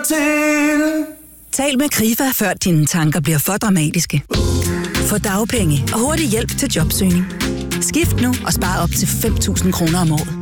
til. Tal med Krifa, før dine tanker bliver for dramatiske. Få dagpenge og hurtig hjælp til jobsøgning. Skift nu og spar op til 5.000 kroner om året.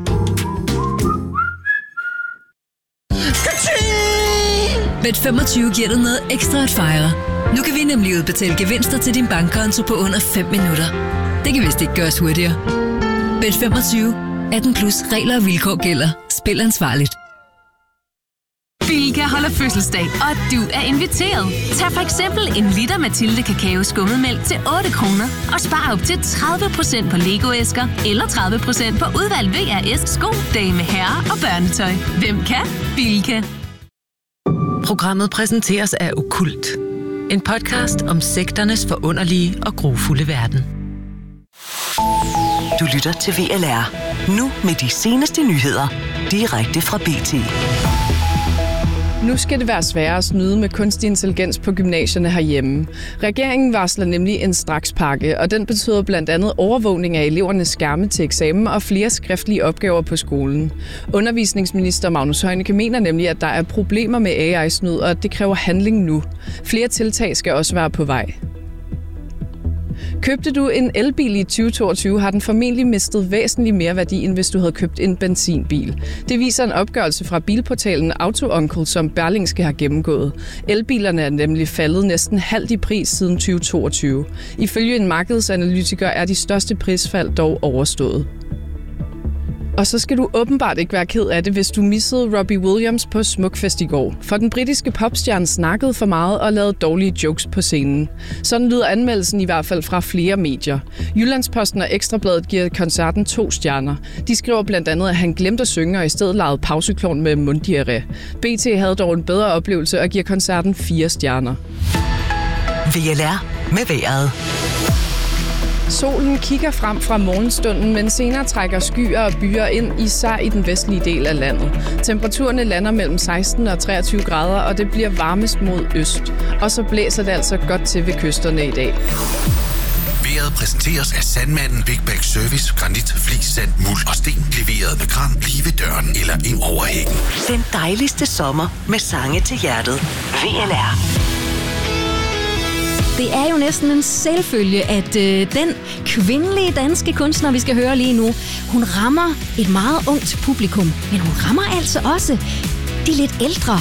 Bet25 giver dig noget ekstra at fejre. Nu kan vi nemlig udbetale gevinster til din bankkonto på under 5 minutter. Det kan vist ikke gøres hurtigere. Bet25. 18 plus regler og vilkår gælder. Spil ansvarligt. Bilka holder fødselsdag, og du er inviteret. Tag for eksempel en liter Mathilde Kakao skummetmælk til 8 kroner og spar op til 30% på Lego-æsker eller 30% på udvalgt VRS, sko, dame, herre og børnetøj. Hvem kan? Bilka. Programmet præsenteres af Okkult. En podcast om sekternes forunderlige og grufulde verden. Du lytter til VLR. Nu med de seneste nyheder. Direkte fra BT. Nu skal det være sværere at snyde med kunstig intelligens på gymnasierne herhjemme. Regeringen varsler nemlig en strakspakke, og den betyder blandt andet overvågning af elevernes skærme til eksamen og flere skriftlige opgaver på skolen. Undervisningsminister Magnus Heunicke mener nemlig, at der er problemer med AI-snyd, og at det kræver handling nu. Flere tiltag skal også være på vej. Købte du en elbil i 2022, har den formentlig mistet væsentligt mere værdi, end hvis du havde købt en benzinbil. Det viser en opgørelse fra bilportalen AutoUncle, som Berlingske har gennemgået. Elbilerne er nemlig faldet næsten halvt i pris siden 2022. Ifølge en markedsanalytiker er de største prisfald dog overstået. Og så skal du åbenbart ikke være ked af det, hvis du missede Robbie Williams på Smukfest i går. For den britiske popstjerne snakkede for meget og lavede dårlige jokes på scenen. Sådan lyder anmeldelsen i hvert fald fra flere medier. Jyllandsposten og Ekstrabladet giver koncerten 2 stjerner. De skriver blandt andet, at han glemte at synge og i stedet lavede pauseklovn med munddiarré. BT havde dog en bedre oplevelse og giver koncerten 4 stjerner. VLR med vejret. Solen kigger frem fra morgenstunden, men senere trækker skyer og byer ind, især i den vestlige del af landet. Temperaturerne lander mellem 16 og 23 grader, og det bliver varmest mod øst. Og så blæser det altså godt til ved kysterne i dag. Vejret præsenteres af Sandmanden Big Bag Service. Granit, flis, sand, muld og sten. Leveret med kran lige ved døren eller ind over hækken. Den dejligste sommer med sange til hjertet. VLR. Det er jo næsten en selvfølge, at den kvindelige danske kunstner, vi skal høre lige nu, hun rammer et meget ungt publikum. Men hun rammer altså også de lidt ældre.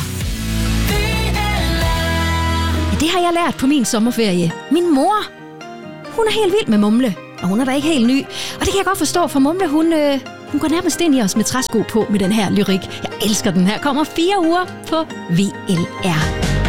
Ja, det har jeg lært på min sommerferie. Min mor, hun er helt vild med Mumle, og hun er da ikke helt ny. Og det kan jeg godt forstå, for Mumle, hun går nærmest ind i os med træsko på med den her lyrik. Jeg elsker den her. Kommer 4 uger på VLR.